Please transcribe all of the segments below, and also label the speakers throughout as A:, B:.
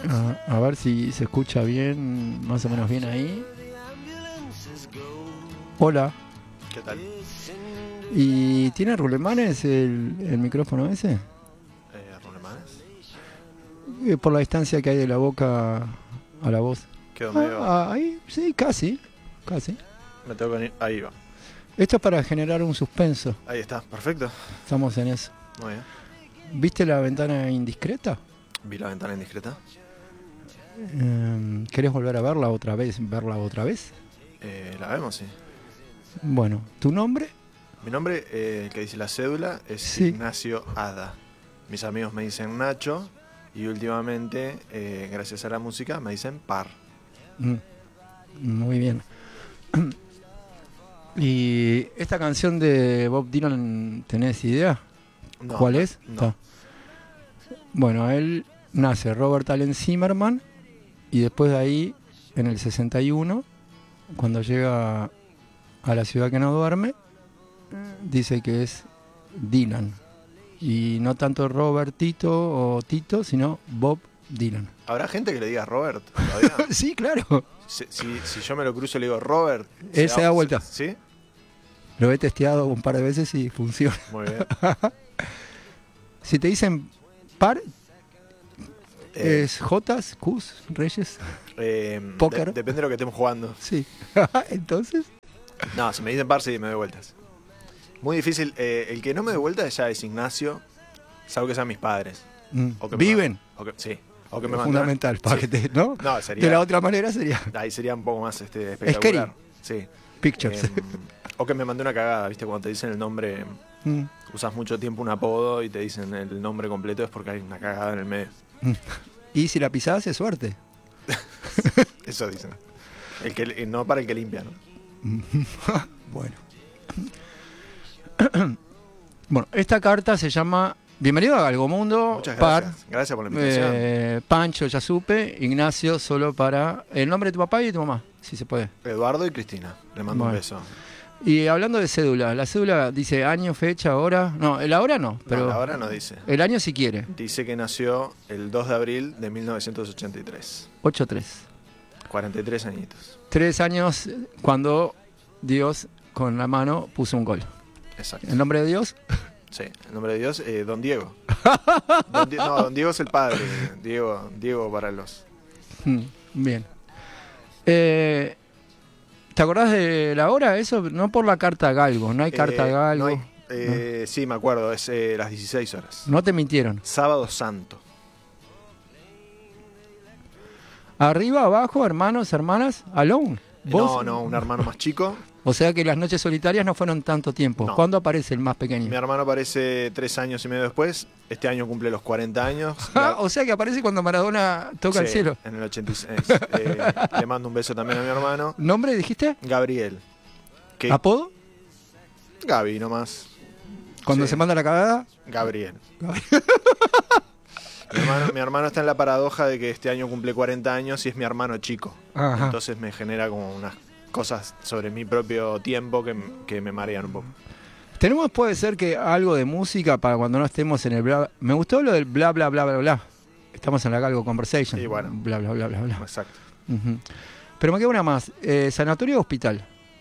A: A ver si se escucha bien, más o menos bien ahí. Hola.
B: ¿Qué tal?
A: ¿Y tiene rulemanes el micrófono ese?
B: ¿Rulemanes?
A: Por la distancia que hay de la boca a la voz.
B: Quedó medio...
A: Ahí, sí, casi.
B: Me tengo que venir... Ahí va.
A: Esto es para generar un suspenso.
B: Ahí está, perfecto.
A: Estamos en eso.
B: Muy bien.
A: ¿Viste la ventana indiscreta?
B: Vi la ventana indiscreta.
A: ¿Querés volver a verla otra vez?
B: La vemos, sí.
A: Bueno, ¿tu nombre?
B: Mi nombre, el que dice la cédula, es
A: Sí.
B: Ignacio Ada. Mis amigos me dicen Nacho y últimamente, gracias a la música, me dicen Par.
A: Muy bien. ¿Y esta canción de Bob Dylan, tenés idea?
B: No,
A: ¿Cuál es?
B: No.
A: Está. Bueno, él nace Robert Allen Zimmerman y después de ahí, en el 61, cuando llega a la ciudad que no duerme, dice que es Dylan. Y no tanto Robertito o Tito, sino Bob Dylan.
B: ¿Habrá gente que le diga Robert todavía?
A: Sí, claro.
B: Si yo me lo cruzo y le digo Robert...
A: Se da vuelta.
B: ¿Sí?
A: Lo he testeado un par de veces y funciona.
B: Muy bien.
A: Si te dicen par, ¿es Jotas, Qs, Reyes? Póker.
B: Depende de lo que estemos jugando.
A: Sí. Entonces,
B: No, si me dicen par, sí, me doy vueltas. Muy difícil. El que no me doy vueltas ya es Ignacio, salvo que sean mis padres. O que
A: viven.
B: Sí. O que me
A: Es
B: mandan.
A: fundamental para que te, ¿no?
B: No, sería...
A: De la otra manera sería
B: Ahí sería un poco más espectacular. Sí.
A: Pictures.
B: O que me mandé una cagada, ¿viste? Cuando te dicen el nombre, usas mucho tiempo un apodo y te dicen el nombre completo, es porque hay una cagada en el medio.
A: Y si la pisás es suerte.
B: Eso dicen. No para el que limpia, ¿no?
A: Bueno. Bueno, esta carta se llama Bienvenido a Galgomundo.
B: Muchas
A: Par,
B: gracias. Gracias por la invitación.
A: Pancho, ya supe. Ignacio, solo para el nombre de tu papá y de tu mamá, si se puede.
B: Eduardo y Cristina. Le mando un beso.
A: Y hablando de cédula, la cédula dice año, fecha, hora. No, la hora no, pero
B: No, la hora no dice.
A: El año si quiere.
B: Dice que nació el 2 de abril de 1983.
A: 8-3.
B: 43 añitos.
A: 3 años cuando Dios con la mano puso un gol.
B: Exacto.
A: ¿El nombre de Dios?
B: Sí, el nombre de Dios, Don Diego. Don Diego es el padre. Diego para los...
A: Bien. ¿Te acordás de la hora? Eso no por la carta Galgo, no hay carta Galgo.
B: No hay, sí, me acuerdo, es las 16 horas.
A: No te mintieron.
B: Sábado Santo.
A: Arriba, abajo, hermanos, hermanas, alone. ¿Vos?
B: No, un hermano más chico.
A: O sea que las noches solitarias no fueron tanto tiempo.
B: No.
A: ¿Cuándo aparece el más pequeño?
B: Mi hermano aparece 3 años y medio después. Este año cumple los 40 años.
A: O sea que aparece cuando Maradona toca el cielo.
B: En el 86. Le mando un beso también a mi hermano.
A: ¿Nombre dijiste?
B: Gabriel.
A: ¿Apodo?
B: Gaby nomás.
A: Cuando
B: Sí.
A: se manda la cagada.
B: Gabriel. Mi hermano está en la paradoja de que este año cumple 40 años y es mi hermano chico.
A: Ajá.
B: Entonces me genera como unas cosas sobre mi propio tiempo que me marean un poco.
A: Tenemos, puede ser que algo de música para cuando no estemos en el bla. Me gustó lo del bla bla bla bla bla. Estamos en la Galgo Conversation.
B: Y bueno.
A: Bla bla bla bla bla.
B: Exacto.
A: Pero me queda una más. ¿Sanatorio o hospital?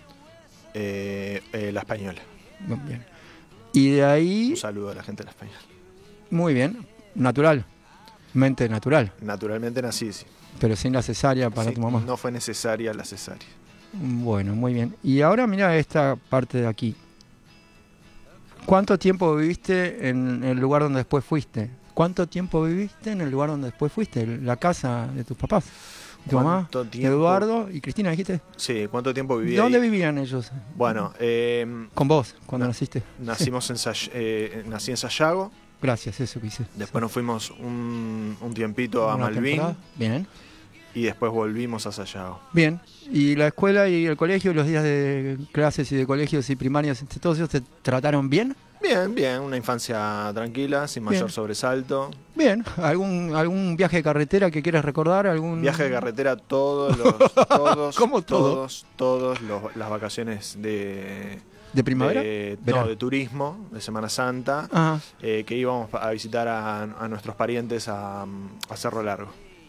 B: La Española.
A: Bien. Y de ahí.
B: Un saludo a la gente de la Española.
A: Muy bien. Natural. Mente natural.
B: Naturalmente nací, sí.
A: Pero sin la cesárea para
B: Sí,
A: tu mamá.
B: no fue necesaria la cesárea.
A: Bueno, muy bien. Y ahora mira esta parte de aquí. ¿Cuánto tiempo viviste en el lugar donde después fuiste? ¿Cuánto tiempo viviste en el lugar donde después fuiste? La casa de tus papás. ¿Tu mamá?
B: tiempo?
A: Eduardo y Cristina, dijiste.
B: Sí, ¿cuánto tiempo viví
A: ¿Dónde
B: ahí?
A: vivían ellos?
B: Bueno,
A: Con vos, cuando
B: no,
A: naciste.
B: nacimos nací en Sayago.
A: Gracias, eso que hice.
B: Después nos fuimos un tiempito a
A: Una
B: Malvin.
A: temporada. Bien.
B: Y después volvimos a Sayago.
A: Bien. ¿Y la escuela y el colegio, los días de clases y de colegios y primarios, todos ellos te trataron bien?
B: Bien, una infancia tranquila, sin mayor sobresalto.
A: Bien. ¿Algún viaje de carretera que quieras recordar? ¿Algún
B: Viaje de carretera todos
A: ¿Cómo todo?
B: todos las vacaciones de
A: primavera?
B: no, de turismo, de Semana Santa,
A: Ajá.
B: que íbamos a visitar a nuestros parientes a Cerro Largo.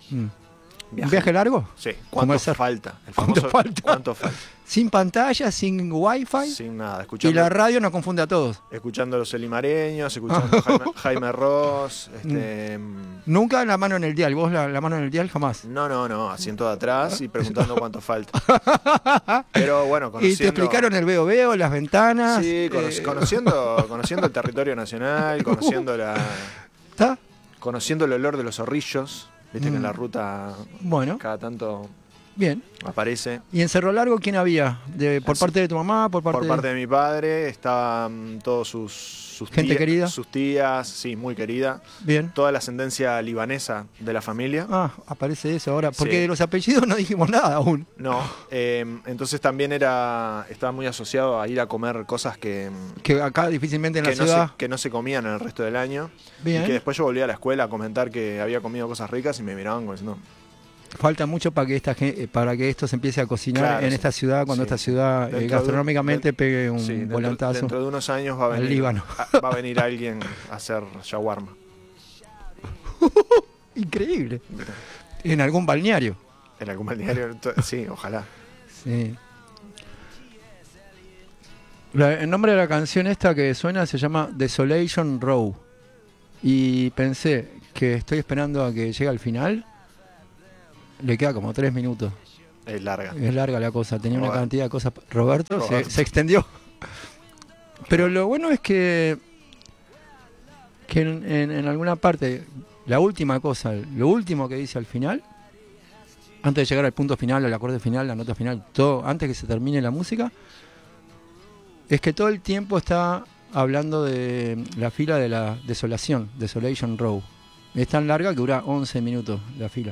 A: ¿Un viaje largo?
B: Sí. ¿Cuánto falta?
A: ¿Cuánto falta?
B: ¿Cuánto falta?
A: Sin pantalla, sin wifi.
B: Sin nada.
A: Y la radio nos confunde a todos.
B: Escuchando a los Elimareños, escuchando a Jaime Ross.
A: Nunca la mano en el dial. ¿Vos la mano en el dial jamás?
B: No. Asiento de atrás y preguntando cuánto falta. Pero bueno, conociendo...
A: ¿Y te explicaron el veo, las ventanas?
B: Sí, conociendo el territorio nacional, conociendo
A: ¿Está?
B: Conociendo el olor de los zorrillos. Viste que en la ruta cada tanto
A: bien
B: aparece.
A: ¿Y en Cerro Largo quién había? ¿Por parte de tu mamá? ¿Por parte
B: de mi padre? Estaban todos sus
A: gente
B: tías,
A: querida.
B: Sus tías, sí, muy querida.
A: Bien.
B: Toda la ascendencia libanesa de la familia.
A: Ah, aparece eso ahora. Porque de los apellidos no dijimos nada aún.
B: No. Entonces también estaba muy asociado a ir a comer cosas que
A: acá difícilmente en la ciudad.
B: Que no se comían en el resto del año.
A: Bien.
B: Y que después yo volví a la escuela a comentar que había comido cosas ricas y me miraban como diciendo...
A: Falta mucho para que esto se empiece a cocinar en esta ciudad, cuando esta ciudad gastronómicamente pegue un volantazo.
B: Dentro de unos años va a venir,
A: Líbano.
B: Va a venir alguien a hacer shawarma.
A: Increíble. En algún balneario.
B: En algún balneario, sí, ojalá.
A: Sí. El nombre de la canción esta que suena se llama Desolation Row. Y pensé que estoy esperando a que llegue al final. Le queda como 3 minutos.
B: Es larga.
A: Es larga la cosa. Tenía una cantidad de cosas. Roberto. Se extendió. Pero lo bueno es que en alguna parte, la última cosa, lo último que dice al final, antes de llegar al punto final, al acorde final, la nota final, todo antes que se termine la música, es que todo el tiempo está hablando de la fila de la desolación, Desolation Row. Es tan larga que dura 11 minutos la fila.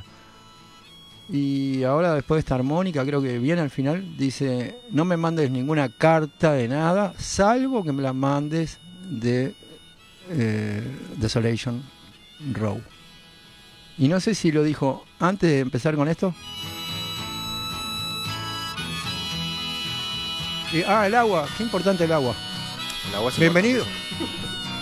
A: Y ahora después de esta armónica, creo que viene al final, dice: no me mandes ninguna carta de nada, salvo que me la mandes de Desolation Row. Y no sé si lo dijo antes de empezar con esto. El agua, qué importante el agua.
B: El agua es
A: bienvenido.